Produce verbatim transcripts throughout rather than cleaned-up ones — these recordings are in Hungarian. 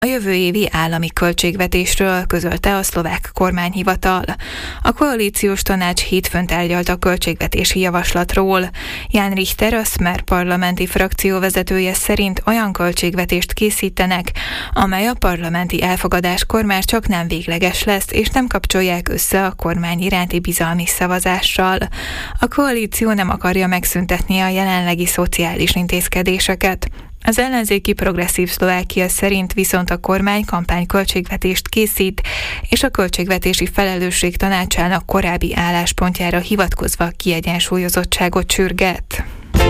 A jövő évi állami költségvetésről közölte a szlovák kormányhivatal. A koalíciós tanács hétfőn tárgyalt a költségvetési javaslatról. Jan Richter, a Smer parlamenti frakció vezetője szerint olyan költségvetést készítenek, amely a parlamenti elfogadáskor már csak nem végleges lesz, és nem kapcsolják össze a kormány iránti bizalmi szavazással. A koalíció nem akarja megszüntetni a jelenlegi szociális intézkedéseket. Az ellenzéki Progresszív Szlovákia szerint viszont a kormány kampányköltségvetést készít, és a költségvetési felelősség tanácsának korábbi álláspontjára hivatkozva kiegyensúlyozottságot sürget.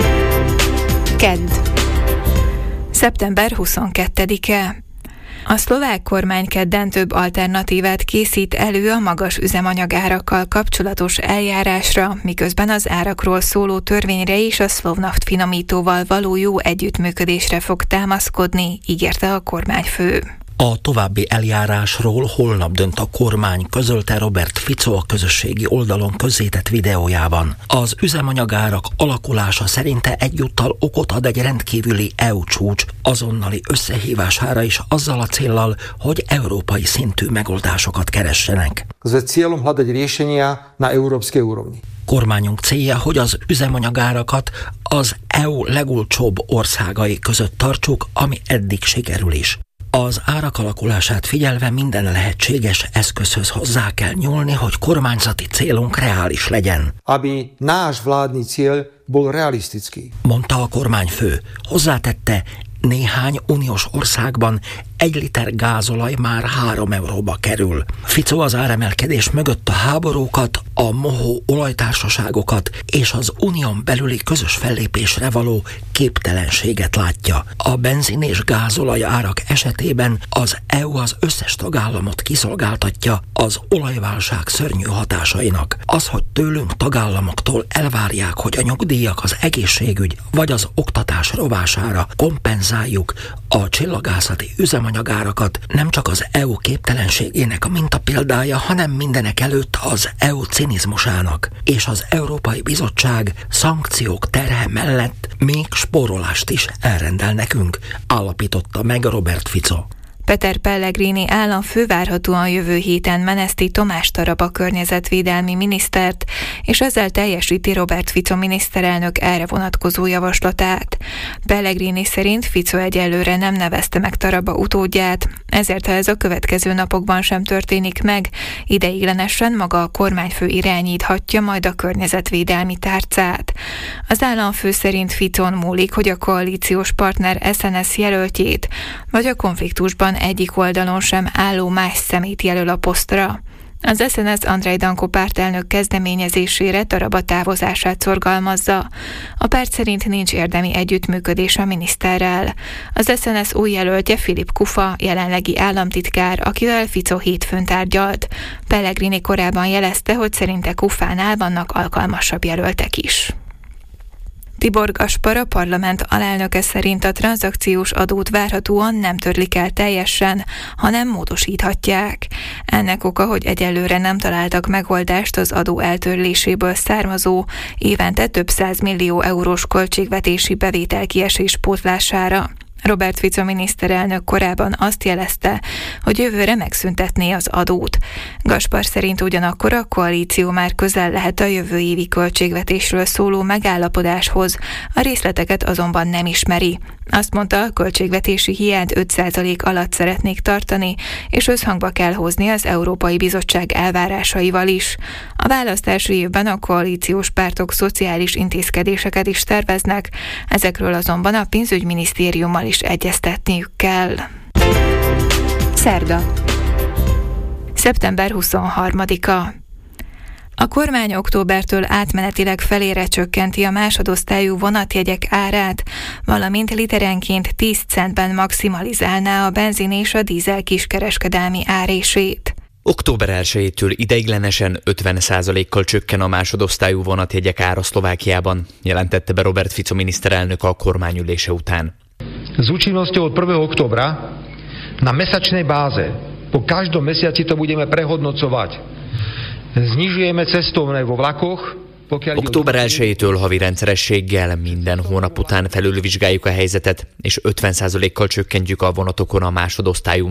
Kedd. szeptember huszonkettedike. A szlovák kormány kedden több alternatívát készít elő a magas üzemanyagárakkal kapcsolatos eljárásra, miközben az árakról szóló törvényre és a Slovnaft finomítóval való jó együttműködésre fog támaszkodni, ígérte a kormányfő. A további eljárásról holnap dönt a kormány, közölte Robert Fico a közösségi oldalon közzétett videójában. Az üzemanyagárak alakulása szerinte egyúttal okot ad egy rendkívüli é u csúcs azonnali összehívására is azzal a céllal, hogy európai szintű megoldásokat keressenek. S célom hľadať riešenia na európskej úrovni. Kormányunk célja, hogy az üzemanyagárakat az é u legolcsóbb országai között tartsuk, ami eddig sikerül is. Az árak alakulását figyelve minden lehetséges eszközhöz hozzá kell nyúlni, hogy kormányzati célunk reális legyen. Aby náš vládny cél bol realistický, mondta a kormányfő. Hozzátette, néhány uniós országban egy liter gázolaj már három euróba kerül. Fico az áremelkedés mögött a háborúkat, a mohó olajtársaságokat és az unión belüli közös fellépésre való képtelenséget látja. A benzin és gázolaj árak esetében az é u az összes tagállamot kiszolgáltatja az olajválság szörnyű hatásainak. Az, hogy tőlünk tagállamoktól elvárják, hogy a nyugdíjak, az egészségügy vagy az oktatás rovására kompenzáljuk a csillagászati üzemanyagárakat, nem csak az é u képtelenségének a mintapéldája, hanem mindenek előtt az é u cinizmusának, és az Európai Bizottság szankciók terhe mellett még spórolást is elrendel nekünk, állapította meg Robert Fico. Peter Pellegrini államfő várhatóan jövő héten meneszti Tomás Taraba környezetvédelmi minisztert, és ezzel teljesíti Robert Fico miniszterelnök erre vonatkozó javaslatát. Pellegrini szerint Fico egyelőre nem nevezte meg Taraba utódját, ezért ha ez a következő napokban sem történik meg, ideiglenesen maga a kormányfő irányíthatja majd a környezetvédelmi tárcát. Az államfő szerint Ficon múlik, hogy a koalíciós partner es en es jelöltjét, vagy a konfliktusban egyik oldalon sem álló más szemét jelöl a posztra. Az es en es Andrej Danko pártelnök kezdeményezésére Taraba távozását szorgalmazza. A párt szerint nincs érdemi együttműködés a miniszterrel. Az es en es új jelöltje Filip Kufa, jelenlegi államtitkár, akivel Fico hétfőn tárgyalt. Pellegrini korábban jelezte, hogy szerinte Kufánál vannak alkalmasabb jelöltek is. Tibor Gaspar, a parlament alelnöke szerint a tranzakciós adót várhatóan nem törlik el teljesen, hanem módosíthatják. Ennek oka, hogy egyelőre nem találtak megoldást az adó eltörléséből származó, évente több száz millió eurós költségvetési bevételkiesés pótlására. Robert Fico miniszterelnök korábban azt jelezte, hogy jövőre megszüntetné az adót. Gaspar szerint ugyanakkor a koalíció már közel lehet a jövő évi költségvetésről szóló megállapodáshoz, a részleteket azonban nem ismeri. Azt mondta, a költségvetési hiányt öt százalék alatt szeretnék tartani, és összhangba kell hozni az Európai Bizottság elvárásaival is. A választási évben a koalíciós pártok szociális intézkedéseket is terveznek, ezekről azonban a pénzügyminisztériummal is egyeztetniük kell. Szerda. szeptember huszonharmadika. A kormány októbertől átmenetileg felére csökkenti a másodosztályú vonatjegyek árát, valamint literenként tíz centben maximalizálná a benzin és a dízel kiskereskedelmi árését. október elsejétől ideiglenesen ötven százalékkal csökken a másodosztályú vonatjegyek ára Szlovákiában, jelentette be Robert Fico miniszterelnök a kormányülése után. S účinnosťou od prvého októbra na mesačnej báze po každom mesiaci to budeme prehodnocovať. Znižujeme cestovné vo vlakoch, Október elsejétől havi rendszerességgel minden hónap után felülvizsgáljuk a helyzetet, és ötven százalékkal csökkentjük a vonatokon a másodosztályú